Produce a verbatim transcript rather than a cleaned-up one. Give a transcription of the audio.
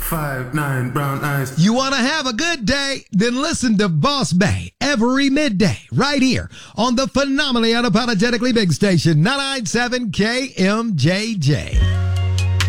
five, nine, brown eyes. You want to have a good day? Then listen to Boss Bay every midday right here on the phenomenally unapologetically big station, nine ninety-seven K M J J.